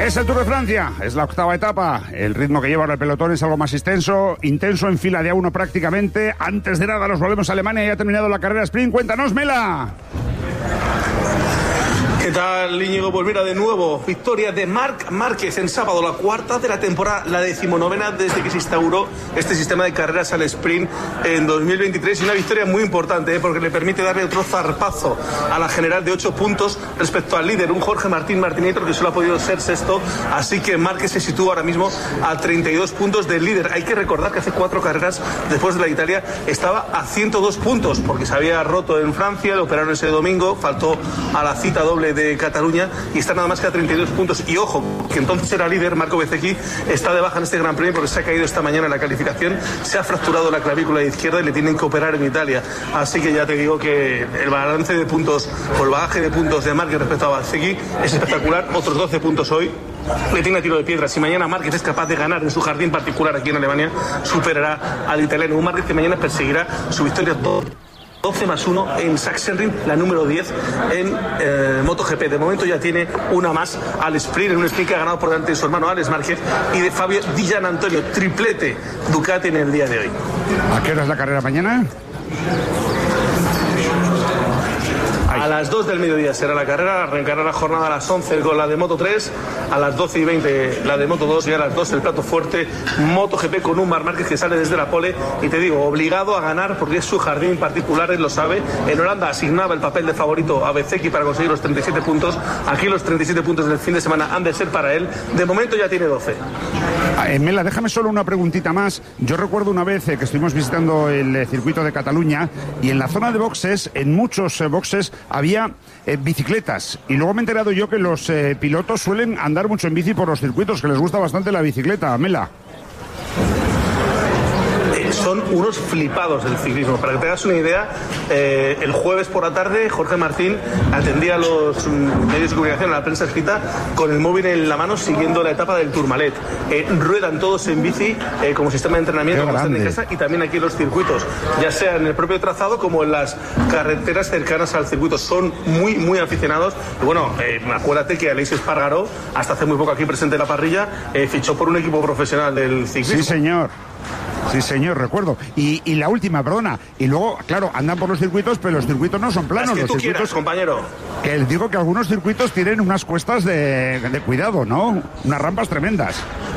Es el Tour de Francia, es la octava etapa. El ritmo que lleva ahora el pelotón es algo más intenso en fila de A1 prácticamente. Antes de nada nos volvemos a Alemania y ha terminado la carrera sprint. Cuéntanos, Mela. ¿Qué tal, Íñigo? Pues mira, de nuevo, victoria de Marc Márquez en sábado, la cuarta de la temporada, la 19ª desde que se instauró este sistema de carreras al sprint en 2023, y una victoria muy importante, porque le permite darle otro zarpazo a la general de 8 puntos respecto al líder, un Jorge Martín Martínez, que solo ha podido ser sexto, así que Márquez se sitúa ahora mismo a 32 puntos del líder. Hay que recordar que hace 4 carreras después de la Italia estaba a 102 puntos, porque se había roto en Francia, lo operaron ese domingo, faltó a la cita doble de Cataluña y está nada más que a 32 puntos. Y ojo, que entonces era líder, Marco Bezzecchi, está de baja en este Gran Premio porque se ha caído esta mañana en la calificación, se ha fracturado la clavícula izquierda y le tienen que operar en Italia. Así que ya te digo que el balance de puntos o el bagaje de puntos de Márquez respecto a Bezzecchi es espectacular. Otros 12 puntos hoy. Le tiene a tiro de piedra. Si mañana Márquez es capaz de ganar en su jardín particular aquí en Alemania, superará al italiano. Un Márquez que mañana perseguirá su victoria 12+1 en Sachsenring, la número 10 en MotoGP. De momento ya tiene una más al sprint, en un sprint que ha ganado por delante de su hermano Alex Márquez y de Fabio Di Gianantonio, triplete Ducati en el día de hoy. ¿A qué hora es la carrera mañana? A las 2 del mediodía será la carrera, arrancará la jornada a las 11 con la de Moto 3, a las 12:20 la de Moto 2 y a las 2 el plato fuerte MotoGP con un Marc Márquez que sale desde la pole y te digo, obligado a ganar porque es su jardín particular, él lo sabe. En Holanda asignaba el papel de favorito a Bezzecchi para conseguir los 37 puntos, aquí los 37 puntos del fin de semana han de ser para él, de momento ya tiene 12. Mela, déjame solo una preguntita más. Yo recuerdo una vez que estuvimos visitando el circuito de Cataluña y en la zona de boxes, en muchos boxes, había bicicletas. Y luego me he enterado yo que los pilotos suelen andar mucho en bici por los circuitos, que les gusta bastante la bicicleta. Mela. Son unos flipados del ciclismo. Para que te hagas una idea, el jueves por la tarde Jorge Martín atendía a los medios de comunicación, a la prensa escrita, con el móvil en la mano siguiendo la etapa del Tourmalet. Ruedan todos en bici como sistema de entrenamiento cuando están en casa y también aquí en los circuitos, ya sea en el propio trazado como en las carreteras cercanas al circuito. Son muy, muy aficionados. Y bueno, acuérdate que Aleix Espargaró, hasta hace muy poco aquí presente en la parrilla, fichó por un equipo profesional del ciclismo. Sí, señor. Sí, señor, recuerdo. Y la última, perdona. Y luego, claro, andan por los circuitos, pero los circuitos no son planos. Las que los tú circuitos, quieras, compañero. Que digo que algunos circuitos tienen unas cuestas de cuidado, ¿no? Unas rampas tremendas.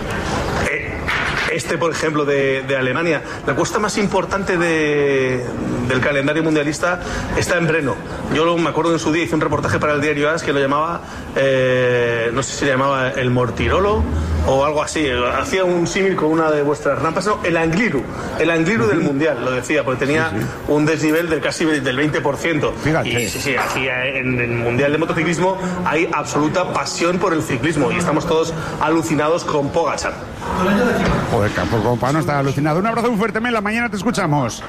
Este, por ejemplo, de Alemania, la cuesta más importante del calendario mundialista está en Breno. Yo me acuerdo en su día, hice un reportaje para el diario AS que lo llamaba, no sé si le llamaba el Mortirolo o algo así. Hacía un símil con una de vuestras rampas. No, el Angliru del Mundial, lo decía, porque tenía un desnivel del casi del 20%. Fíjate. Y sí, aquí en el Mundial de Motociclismo hay absoluta pasión por el ciclismo y estamos todos alucinados con Pogačar. Joder, Campo para no estar alucinado. Un abrazo muy fuerte, Mela. Mañana te escuchamos.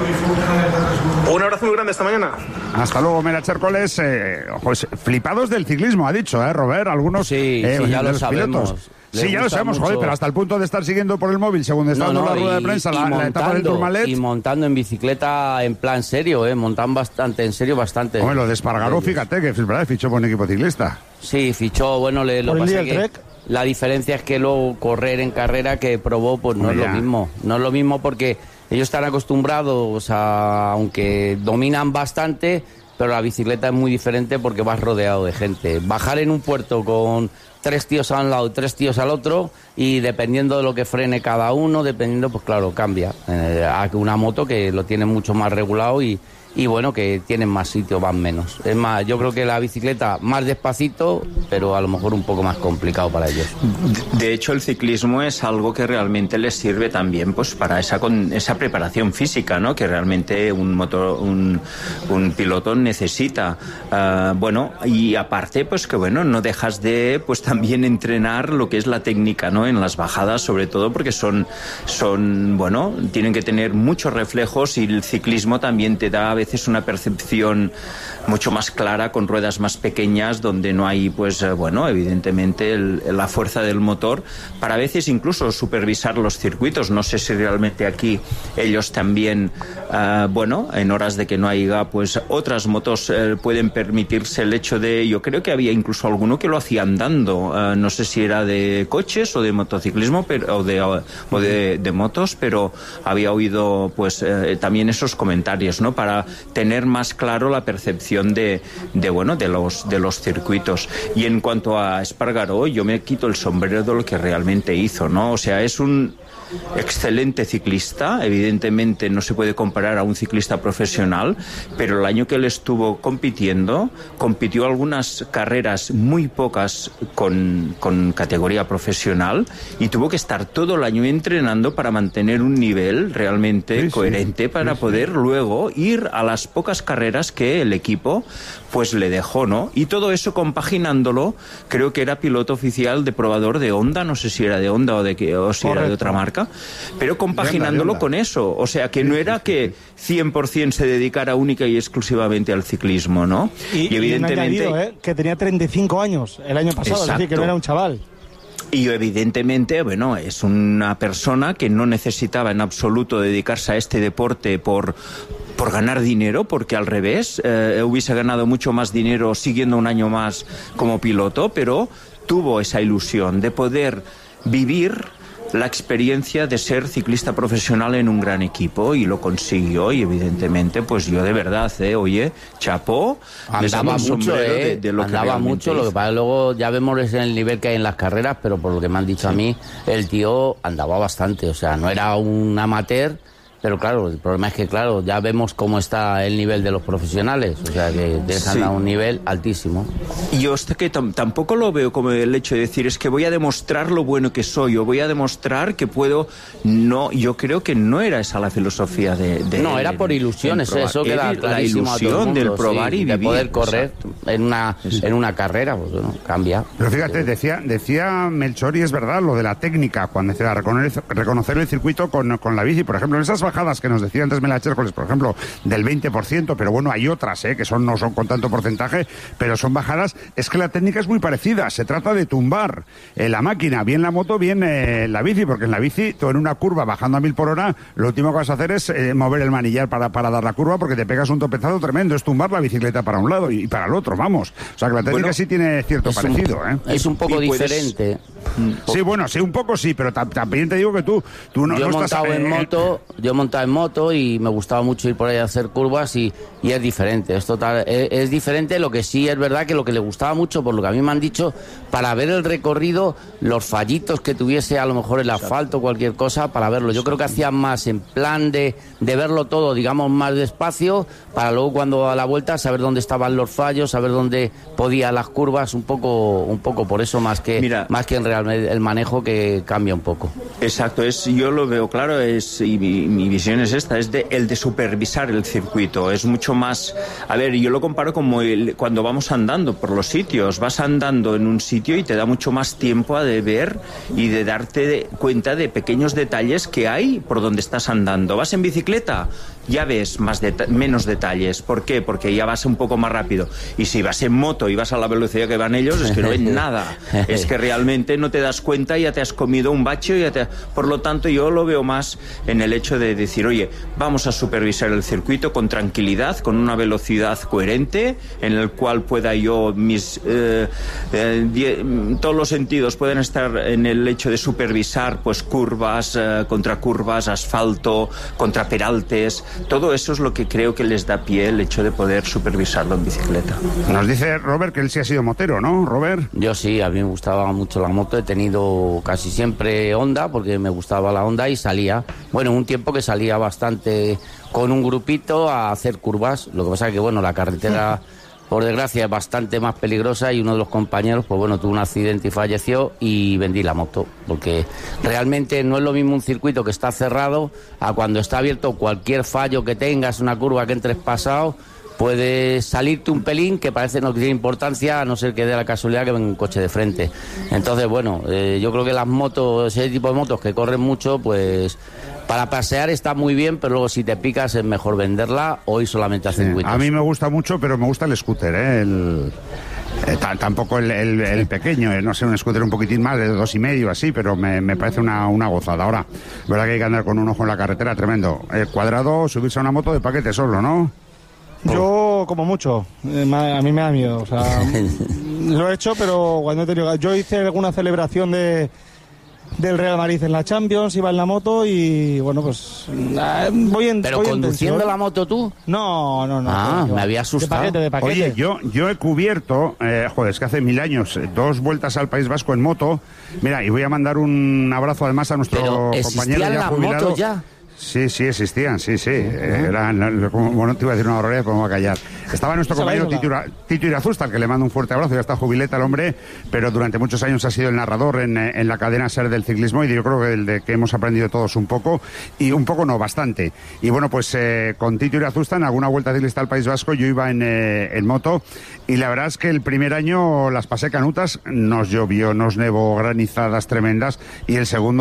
Un abrazo muy grande esta mañana. Hasta luego, Mela Chércoles. Pues flipados del ciclismo, ha dicho, Robert. Algunos sí, ya lo sabemos. Pilotos. Sí, ya lo sabemos, joder, pero hasta el punto de estar siguiendo por el móvil, según está dando la rueda de prensa, la etapa del Tourmalet. Y montando en bicicleta en plan serio, montan bastante, en serio, bastante. Hombre, lo de Espargaró, fíjate, que es verdad, fichó por un equipo ciclista. Sí, fichó, bueno, lo que pasa es que la diferencia es que luego correr en carrera que probó, pues no es lo mismo. No es lo mismo porque ellos están acostumbrados a, aunque dominan bastante, pero la bicicleta es muy diferente porque vas rodeado de gente. Bajar en un puerto con 3 tíos a un lado y 3 tíos al otro, y dependiendo de lo que frene cada uno, dependiendo, pues claro, cambia. A una moto que lo tiene mucho más regulado y bueno, que tienen más sitio, van menos. Es más, yo creo que la bicicleta más despacito, pero a lo mejor un poco más complicado para ellos. De hecho, el ciclismo es algo que realmente les sirve también pues para esa preparación física, ¿no? Que realmente un piloto necesita. Bueno, y aparte, pues que bueno, no dejas de pues también entrenar lo que es la técnica, ¿no? En las bajadas, sobre todo, porque son bueno, tienen que tener muchos reflejos y el ciclismo también te da a veces veces una percepción mucho más clara con ruedas más pequeñas donde no hay, pues bueno, evidentemente la fuerza del motor para a veces incluso supervisar los circuitos. No sé si realmente aquí ellos también, bueno, en horas de que no haya, pues otras motos pueden permitirse el hecho de, yo creo que había incluso alguno que lo hacía andando, no sé si era de coches o de motociclismo o de motos, pero había oído pues también esos comentarios, ¿no? Para tener más claro la percepción de los circuitos. Y en cuanto a Espargaró, yo me quito el sombrero de lo que realmente hizo, ¿no? O sea, es un excelente ciclista, evidentemente no se puede comparar a un ciclista profesional, pero el año que él estuvo compitió algunas carreras, muy pocas con categoría profesional, y tuvo que estar todo el año entrenando para mantener un nivel realmente coherente para poder luego ir a las pocas carreras que el equipo pues le dejó, ¿no? Y todo eso compaginándolo, creo que era piloto oficial de probador de Honda, no sé si era de Honda o si era de otra marca, pero compaginándolo con eso, o sea que no era que 100% se dedicara única y exclusivamente al ciclismo, ¿no? Y evidentemente añadido, que tenía 35 años el año pasado, es decir, que no era un chaval. Y evidentemente, bueno, es una persona que no necesitaba en absoluto dedicarse a este deporte por ganar dinero, porque al revés, hubiese ganado mucho más dinero siguiendo un año más como piloto, pero tuvo esa ilusión de poder vivir la experiencia de ser ciclista profesional en un gran equipo, y lo consiguió. Y evidentemente pues yo de verdad, oye, chapó, andaba mucho, andaba mucho, lo que pasa luego ya vemos el nivel que hay en las carreras, pero por lo que me han dicho a mí, el tío andaba bastante, o sea, no era un amateur. Pero claro, el problema es que, claro, ya vemos cómo está el nivel de los profesionales, o sea, que dejan a un nivel altísimo. Y yo que tampoco lo veo como el hecho de decir, es que voy a demostrar lo bueno que soy, o voy a demostrar que puedo. No, yo creo que no era esa la filosofía de no, era por ilusiones, eso queda clarísimo a todo el mundo, la ilusión del probar y vivir. De poder correr en una carrera, pues bueno, cambia. Pero fíjate, decía Melchor, y es verdad, lo de la técnica, cuando decía reconocer el circuito con la bici, por ejemplo, en esas bajadas que nos decía antes Melachércoles, por ejemplo, del 20%, pero bueno, hay otras, que no son con tanto porcentaje, pero son bajadas, es que la técnica es muy parecida, se trata de tumbar la máquina, bien la moto, bien la bici, porque en la bici, tú en una curva bajando a 1000 por hora, lo último que vas a hacer es mover el manillar para dar la curva, porque te pegas un topezazo tremendo, es tumbar la bicicleta para un lado y para el otro, vamos. O sea que la técnica sí tiene cierto parecido. Es un poco diferente. Sí, bueno, sí, un poco sí, pero también te digo que tú no yo he estás... Yo he montado en moto y me gustaba mucho ir por ahí a hacer curvas y es diferente, es diferente. Lo que sí es verdad que lo que le gustaba mucho, por lo que a mí me han dicho, para ver el recorrido, los fallitos que tuviese a lo mejor el asfalto, cualquier cosa, para verlo. Yo creo que hacían más en plan de verlo todo, digamos, más despacio, para luego cuando a la vuelta saber dónde estaban los fallos, saber dónde podía las curvas, un poco por eso más que en realmente el manejo, que cambia un poco. Exacto, yo lo veo claro, y mi visión es esta, es el de supervisar el circuito, es mucho más. A ver, yo lo comparo como cuando vamos andando por los sitios, vas andando en un sitio y te da mucho más tiempo de ver y de darte cuenta de pequeños detalles que hay por donde estás andando. Vas en bicicleta, ya ves menos detalles. ¿Por qué? Porque ya vas un poco más rápido. Y si vas en moto y vas a la velocidad que van ellos, es que no ven nada. Es que realmente no te das cuenta, ya te has comido un bache. Por lo tanto, yo lo veo más en el hecho de decir, oye, vamos a supervisar el circuito con tranquilidad, con una velocidad coherente, en el cual pueda yo todos los sentidos pueden estar en el hecho de supervisar pues curvas, contracurvas, asfalto, contraperaltes. Todo eso es lo que creo que les da pie el hecho de poder supervisarlo en bicicleta. Nos dice Robert que él sí ha sido motero, ¿no, Robert? Yo sí, a mí me gustaba mucho la moto, he tenido casi siempre Honda, porque me gustaba la Honda y salía, bueno, un tiempo que salía bastante con un grupito a hacer curvas. Lo que pasa es que, bueno, la carretera, por desgracia, es bastante más peligrosa y uno de los compañeros, pues bueno, tuvo un accidente y falleció y vendí la moto, porque realmente no es lo mismo un circuito que está cerrado a cuando está abierto. Cualquier fallo que tengas, una curva que entres pasado, puedes salirte un pelín que parece no tiene importancia, a no ser que dé la casualidad que venga un coche de frente. Entonces, bueno, yo creo que las motos, ese tipo de motos que corren mucho, pues para pasear está muy bien, pero luego si te picas es mejor venderla o ir solamente a circuitos. A mí me gusta mucho, pero me gusta el scooter, tampoco el pequeño, no sé, un scooter un poquitín más de 2,5 así, pero me parece una gozada. Ahora, verdad que hay que andar con un ojo en la carretera, tremendo. Cuadrado, subirse a una moto de paquete solo, ¿no? Yo, como mucho, a mí me da miedo, o sea, lo he hecho, pero cuando he tenido... Yo hice alguna celebración del Real Madrid en la Champions, iba en la moto y, bueno, pues voy en... ¿Pero conduciendo la moto tú? No. Me había asustado. De paquete. Oye, yo he cubierto, es que hace 1000 años, 2 vueltas al País Vasco en moto. Mira, y voy a mandar un abrazo además a nuestro compañero ya jubilado. ¿Motos ya? Sí, existían, sí. Bueno, te iba a decir una barbaridad, pero me voy a callar. Estaba nuestro compañero Tito Irazusta, al que le mando un fuerte abrazo, ya está jubileta el hombre, pero durante muchos años ha sido el narrador en la cadena SER del ciclismo, y yo creo que el de que hemos aprendido todos un poco, y un poco no, bastante. Y bueno, pues con Tito Irazusta en alguna vuelta ciclista al País Vasco yo iba en moto, y la verdad es que el primer año las pasé canutas, nos llovió, nos nevó, granizadas tremendas, y el segundo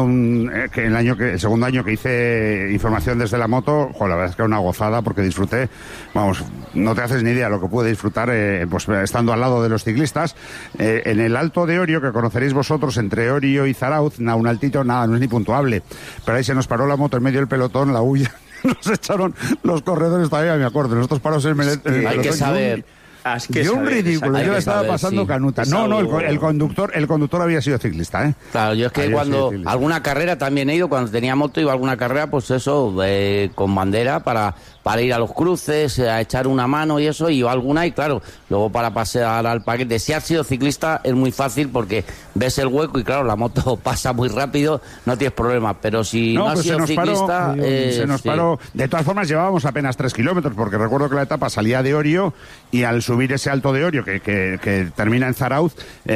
año que hice información desde la moto, la verdad es que era una gozada, porque disfruté, vamos, no te haces ni idea lo que pude disfrutar pues estando al lado de los ciclistas en el Alto de Orio, que conoceréis vosotros, entre Orio y Zarauz, un altito, nada, no es ni puntuable, pero ahí se nos paró la moto en medio del pelotón, la huya, nos echaron los corredores, todavía me acuerdo, nosotros parados en el pelotón. Hay que saber... un ridículo, yo la estaba pasando canuta. No, el conductor había sido ciclista, ¿eh? Claro, yo es que cuando alguna carrera también he ido, cuando tenía moto iba a alguna carrera, pues eso, con bandera para ir a los cruces, a echar una mano y eso, y iba alguna, y claro, luego para pasear al paquete. Si has sido ciclista es muy fácil porque ves el hueco y claro, la moto pasa muy rápido, no tienes problema, pero si no has sido ciclista... se nos paró. De todas formas llevábamos apenas 3 kilómetros, porque recuerdo que la etapa salía de Orio y al subir ese Alto de Orio que termina en Zarauz,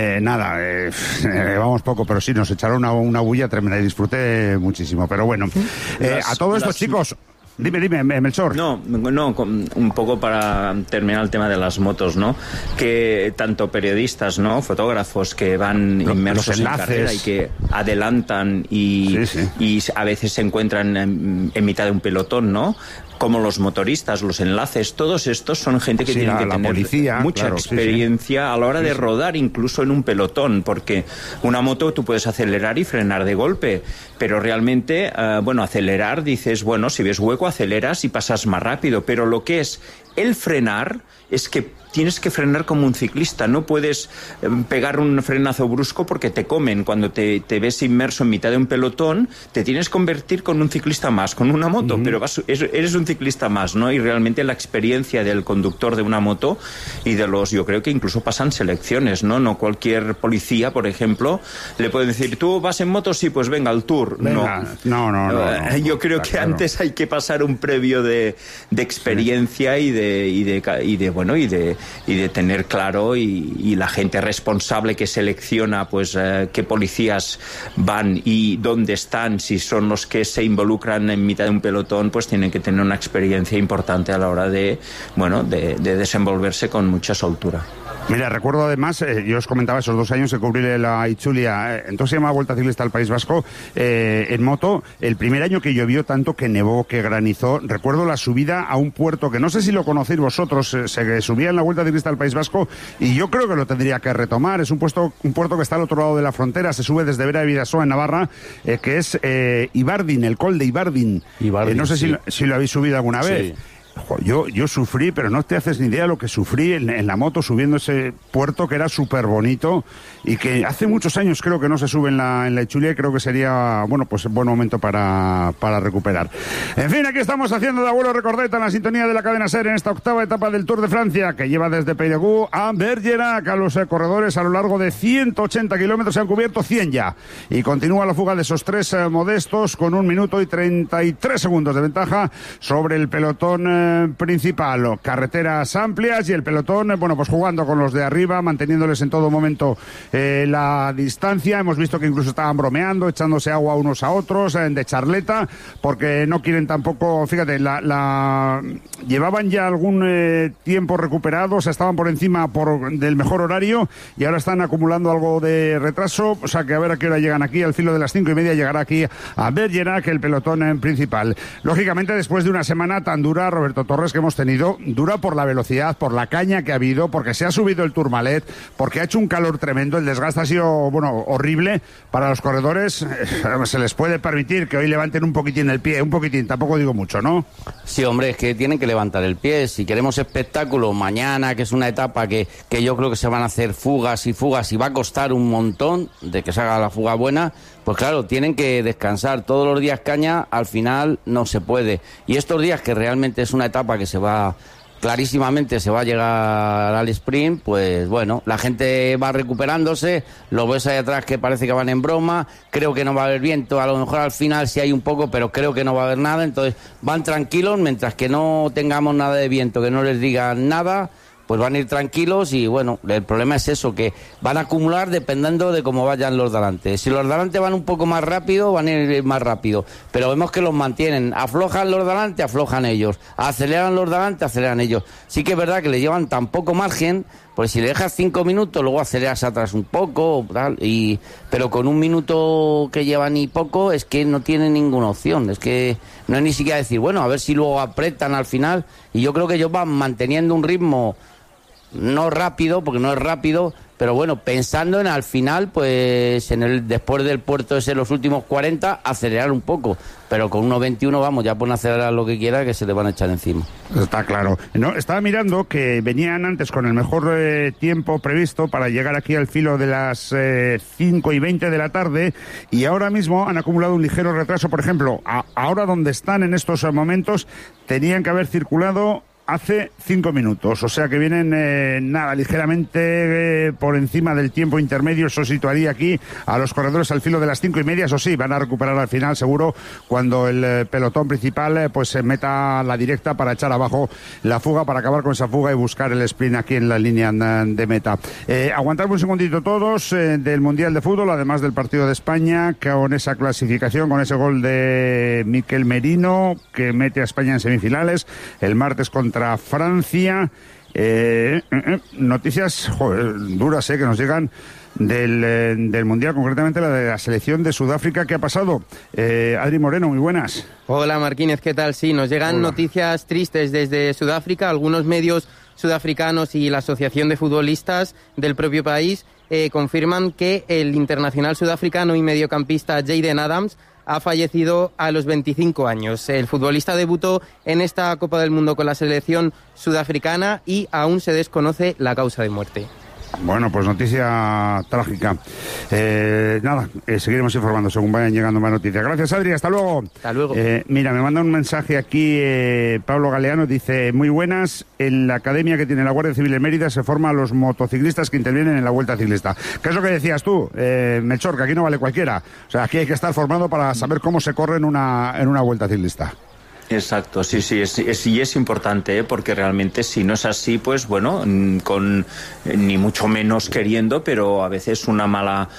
vamos poco, pero sí, nos echaron una bulla tremenda y disfruté muchísimo. Pero bueno, a todos estos chicos... Dime, Melchor. No, un poco para terminar el tema de las motos, ¿no? Que tanto periodistas, ¿no? Fotógrafos que van inmersos en carrera y que adelantan y a veces se encuentran en mitad de un pelotón, ¿no? Como los motoristas, los enlaces, todos estos son gente que tiene que tener mucha experiencia a la hora de rodar, incluso en un pelotón, porque una moto tú puedes acelerar y frenar de golpe, pero realmente, acelerar, dices, bueno, si ves hueco, aceleras y pasas más rápido, pero lo que es el frenar es que tienes que frenar como un ciclista, no puedes pegar un frenazo brusco porque te comen. Cuando te ves inmerso en mitad de un pelotón, te tienes que convertir con un ciclista más, con una moto, pero eres un ciclista más, ¿no? Y realmente la experiencia del conductor de una moto y yo creo que incluso pasan selecciones, ¿no? No cualquier policía, por ejemplo, le puede decir, ¿tú vas en moto? Sí, pues venga, al tour. Venga. No. Yo creo que antes hay que pasar un previo de experiencia y de tener claro y la gente responsable que selecciona pues qué policías van y dónde están, si son los que se involucran en mitad de un pelotón, pues tienen que tener una experiencia importante a la hora de desenvolverse con mucha soltura. Mira, recuerdo además, yo os comentaba esos 2 años que cubrí la Itzulia, entonces se llama Vuelta Ciclista al País Vasco, en moto, el primer año que llovió tanto, que nevó, que granizó, recuerdo la subida a un puerto que no sé si lo conocéis vosotros, se subía en la Vuelta Ciclista al País Vasco y yo creo que lo tendría que retomar, es un puerto que está al otro lado de la frontera, se sube desde Vera de Bidasoa en Navarra, que es Ibardin, el Col de Ibardin. No sé si lo habéis subido alguna vez. Yo sufrí, pero no te haces ni idea lo que sufrí en la moto subiendo ese puerto que era súper bonito y que hace muchos años creo que no se sube en la Itzulia y creo que sería, pues buen momento para recuperar. En fin, aquí estamos haciendo de abuelo Recordeta en la sintonía de la cadena SER en esta 8ª etapa del Tour de Francia que lleva desde Périgueux a Bergerac. A los corredores a lo largo de 180 kilómetros se han cubierto 100 ya y continúa la fuga de esos 3 modestos con 1 minuto y 33 segundos de ventaja sobre el pelotón principal, carreteras amplias y el pelotón, bueno, pues jugando con los de arriba, manteniéndoles en todo momento la distancia. Hemos visto que incluso estaban bromeando, echándose agua unos a otros, de charleta, porque no quieren tampoco, fíjate, llevaban ya algún tiempo recuperado, o sea, estaban por encima del mejor horario y ahora están acumulando algo de retraso, o sea que a ver a qué hora llegan aquí. Al filo de las 5:30 llegará aquí a Bergerac el pelotón principal. Lógicamente, después de una semana tan dura, Roberto Torres, que hemos tenido, dura por la velocidad, por la caña que ha habido, porque se ha subido el Tourmalet, porque ha hecho un calor tremendo, el desgaste ha sido, bueno, horrible para los corredores. Se les puede permitir que hoy levanten un poquitín el pie, un poquitín, tampoco digo mucho, ¿no? Sí, hombre, es que tienen que levantar el pie. Si queremos espectáculo mañana, que es una etapa que yo creo que se van a hacer fugas y va a costar un montón de que se haga la fuga buena, pues claro, tienen que descansar. Todos los días caña, al final no se puede. Y estos días que realmente es una etapa que clarísimamente se va a llegar al sprint, pues bueno, la gente va recuperándose, lo ves ahí atrás que parece que van en broma, creo que no va a haber viento, a lo mejor al final sí hay un poco, pero creo que no va a haber nada, entonces van tranquilos, mientras que no tengamos nada de viento, que no les digan nada, pues van a ir tranquilos y bueno, el problema es eso, que van a acumular dependiendo de cómo vayan los delante. Si los delante van un poco más rápido, van a ir más rápido, pero vemos que los mantienen. Aflojan los delante, aflojan ellos. Aceleran los delante, aceleran ellos. Sí que es verdad que le llevan tan poco margen, pues si le dejas 5 minutos, luego aceleras atrás un poco, tal, pero con 1 minuto que llevan y poco, es que no tienen ninguna opción. Es que no es ni siquiera decir, bueno, a ver si luego apretan al final. Y yo creo que ellos van manteniendo un ritmo no rápido, porque no es rápido, pero bueno, pensando en al final, pues después del puerto ese, los últimos 40, acelerar un poco, pero con 1.21, vamos, ya pueden acelerar lo que quiera, que se le van a echar encima. Está claro. No, estaba mirando que venían antes con el mejor tiempo previsto para llegar aquí al filo de las 5:20 de la tarde, y ahora mismo han acumulado un ligero retraso. Por ejemplo, ahora donde están en estos momentos, tenían que haber circulado hace 5 minutos, o sea que vienen ligeramente por encima del tiempo intermedio. Eso situaría aquí a los corredores al filo de las 5:30. Eso sí, van a recuperar al final seguro cuando el pelotón principal pues se meta la directa para echar abajo la fuga, para acabar con esa fuga y buscar el sprint aquí en la línea de meta. Aguantarme un segundito todos del Mundial de Fútbol, además del partido de España, con esa clasificación, con ese gol de Miquel Merino que mete a España en semifinales el martes contra Francia. Noticias duras que nos llegan del Mundial, concretamente la de la selección de Sudáfrica. ¿Qué ha pasado? Adri Moreno, muy buenas. Hola Marquínez, ¿qué tal? Sí, nos llegan noticias tristes desde Sudáfrica. Algunos medios sudafricanos y la Asociación de Futbolistas del propio país confirman que el internacional sudafricano y mediocampista Jayden Adams ha fallecido a los 25 años. El futbolista debutó en esta Copa del Mundo con la selección sudafricana y aún se desconoce la causa de muerte. Bueno, pues noticia trágica. Seguiremos informando según vayan llegando más noticias. Gracias, Adri, hasta luego. Hasta luego. Mira, me manda un mensaje aquí Pablo Galeano, dice: muy buenas, en la academia que tiene la Guardia Civil en Mérida se forma a los motociclistas que intervienen en la Vuelta Ciclista. ¿Qué es lo que decías tú, Melchor, que aquí no vale cualquiera? O sea, aquí hay que estar formado para saber cómo se corre en una Vuelta Ciclista. Exacto, sí, es importante, porque realmente si no es así, pues bueno, con ni mucho menos queriendo, pero a veces una mala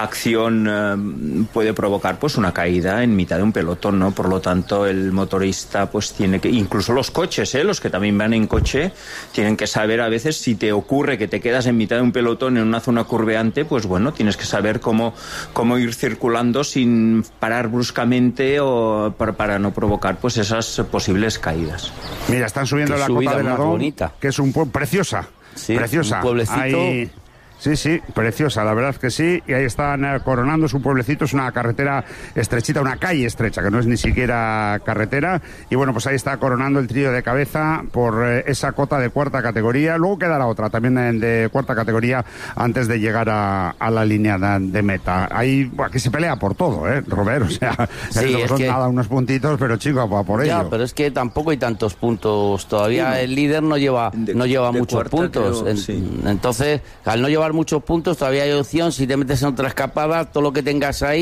acción puede provocar pues una caída en mitad de un pelotón, ¿no? Por lo tanto, el motorista pues tiene que, incluso los coches, los que también van en coche, tienen que saber a veces, si te ocurre que te quedas en mitad de un pelotón en una zona curveante, pues bueno, tienes que saber cómo ir circulando sin parar bruscamente o para no provocar pues esas posibles caídas. Mira, están subiendo la Cota de Ladón, que es un pueblo preciosa. Sí, preciosa. Un pueblecito. Sí, preciosa, la verdad que sí. Y ahí están coronando su pueblecito. Es una carretera estrechita, una calle estrecha, que no es ni siquiera carretera. Y bueno, pues ahí está coronando el trío de cabeza por esa cota de cuarta categoría. Luego quedará otra también de cuarta categoría antes de llegar a la línea de meta. Ahí aquí se pelea por todo, Robert. O sea, sí, son nada, unos puntitos, pero chico, por ello. Ya, pero es que tampoco hay tantos puntos. Todavía el líder no lleva muchos cuarta, puntos. Creo, sí. Entonces, al no llevar muchos puntos, todavía hay opción. Si te metes en otra escapada, todo lo que tengas ahí,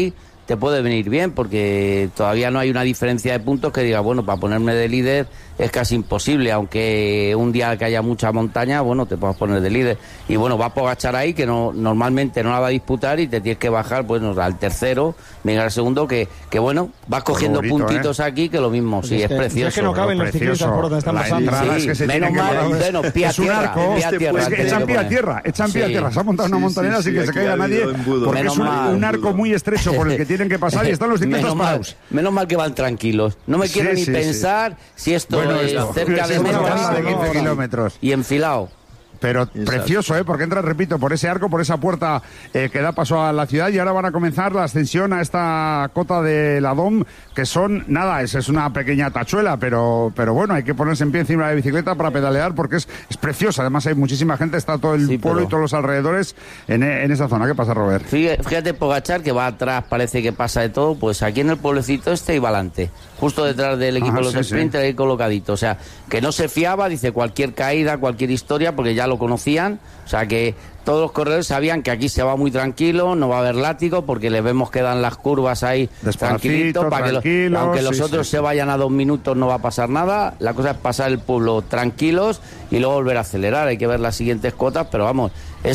te puede venir bien, porque todavía no hay una diferencia de puntos que diga, bueno, para ponerme de líder es casi imposible, aunque un día que haya mucha montaña, bueno, te puedas poner de líder. Y bueno, va Pogačar ahí, que normalmente no la va a disputar y te tienes que bajar, pues, al tercero, venga al segundo, que bueno, vas cogiendo puntitos aquí, que lo mismo, pues sí, es precioso. Es que no caben los ciclistas por donde están pasando. Menos mal, pie a tierra. Echan pie a tierra, se ha montado una montanera sin que se caiga nadie, porque es un arco muy estrecho por el que tienen que pasar y están los ciclistas parados. Menos mal que van tranquilos. No me quiero ni pensar si esto es cerca de menos de 15 kilómetros. Y enfilado. Pero precioso, porque entra, repito, por ese arco, por esa puerta que da paso a la ciudad, y ahora van a comenzar la ascensión a esta cota de la Dom, que son, nada, es una pequeña tachuela, pero bueno, hay que ponerse en pie encima de la bicicleta para pedalear, porque es preciosa. Además hay muchísima gente, está todo el pueblo y todos los alrededores en esa zona. ¿Qué pasa, Robert? Fíjate, Pogačar, que va atrás, parece que pasa de todo, pues aquí en el pueblecito y va adelante, justo detrás del equipo de los sprinters, ahí colocadito. O sea, que no se fiaba, dice, cualquier caída, cualquier historia, porque ya lo conocían, o sea que todos los corredores sabían que aquí se va muy tranquilo, no va a haber látigo, porque les vemos que dan las curvas ahí tranquilitos, para que aunque los otros se vayan a 2 minutos no va a pasar nada. La cosa es pasar el pueblo tranquilos y luego volver a acelerar. Hay que ver las siguientes cotas, pero vamos,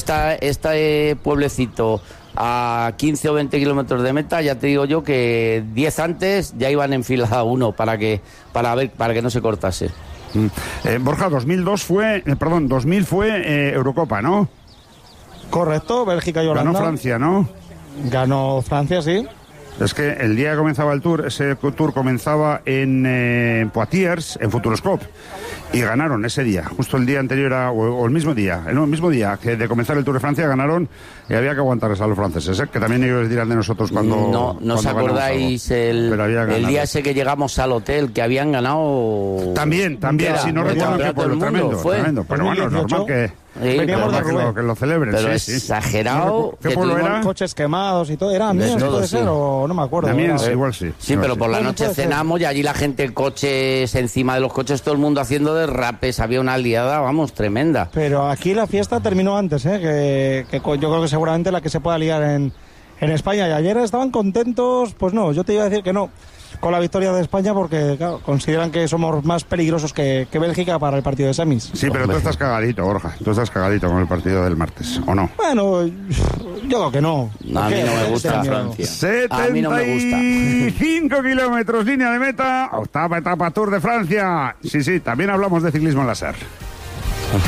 este pueblecito a 15 o 20 kilómetros de meta, ya te digo yo que 10 antes ya iban en fila a uno para que no se cortase. Borja, 2000 fue Eurocopa, ¿no? Correcto, Bélgica y Holanda. Ganó Francia, ¿no? Ganó Francia, sí. Es que el día que comenzaba el Tour, ese Tour comenzaba en Poitiers, en Futuroscope, y ganaron ese día, justo el día anterior o el mismo día que de comenzar el Tour de Francia ganaron, y había que aguantarles a los franceses, que también ellos dirán de nosotros cuando... ¿No os acordáis el día ese que llegamos al hotel, que habían ganado... También, si no recuerdo qué pueblo, tremendo, pero bueno, es normal que... Veníamos de Rubén. Que lo celebren, pero exagerado. ¿Qué pueblo era? Coches quemados y todo. ¿Era Amiens, puede ser? O no me acuerdo. Amiens, igual sí. Sí, pero por la noche cenamos y allí la gente, coches encima de los coches, todo el mundo haciendo derrapes. Había una liada, vamos, tremenda. Pero aquí la fiesta terminó antes, que yo creo que seguramente la que se pueda liar en España. Y ayer estaban contentos, pues no, yo te iba a decir que no, con la victoria de España, porque claro, consideran que somos más peligrosos que Bélgica para el partido de semis. Sí, pero tú estás cagadito, Borja. Tú estás cagadito con el partido del martes, ¿o no? Bueno, yo creo que no. A mí no me gusta Francia. 75 kilómetros, línea de meta, octava etapa Tour de Francia. Sí, también hablamos de ciclismo en la SER.